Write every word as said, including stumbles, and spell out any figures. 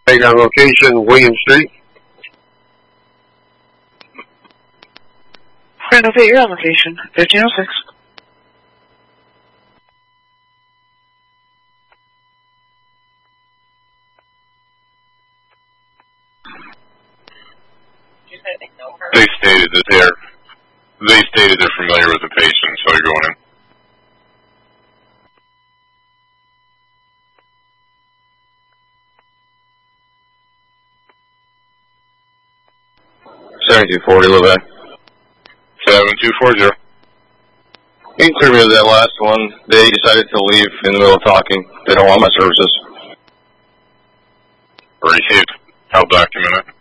Take on location, William Street. Renovate your location, fifteen oh six. They stated that they're, they stated they're familiar with the patient, so they're going in. seventy-two forty, Levesque. seven two four zero. You can clear me to that last one. They decided to leave in the middle of talking. They don't want my services. Received. I'll document it.